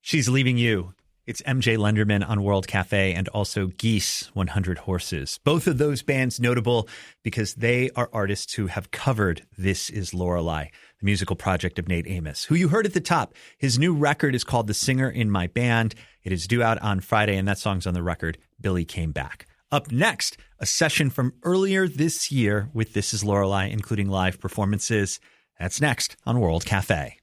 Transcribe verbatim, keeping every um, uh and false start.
She's Leaving You. It's M J Lenderman on World Cafe and also Geese, one hundred Horses. Both of those bands notable because they are artists who have covered This Is Lorelei, the musical project of Nate Amos, who you heard at the top. His new record is called The Singer in My Band. It is due out on Friday, and that song's on the record, Billy Came Back. Up next, a session from earlier this year with This Is Lorelei, including live performances. That's next on World Cafe.